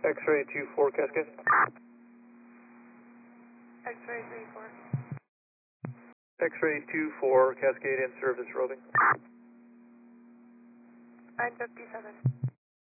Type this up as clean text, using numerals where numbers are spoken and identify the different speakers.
Speaker 1: X-ray 24 Cascade.
Speaker 2: X-ray 34.
Speaker 1: X-ray 24 Cascade in service roving.
Speaker 2: 957.